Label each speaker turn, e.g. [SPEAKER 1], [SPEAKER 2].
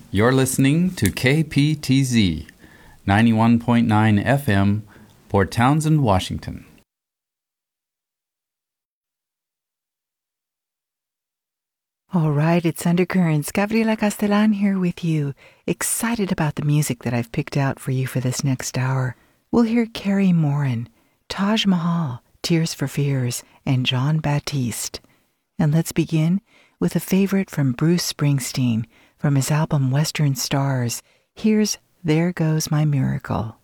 [SPEAKER 1] You're listening to KPTZ 91.9 FM, Port Townsend, Washington.
[SPEAKER 2] All right, it's Undercurrents. Gabriela Castellan here with you, excited about the music that I've picked out for you for this next hour. We'll hear Carrie Morin, Taj Mahal, Tears for Fears, and John Baptiste. And let's begin with a favorite from Bruce Springsteen from his album Western Stars. Here's There Goes My Miracle.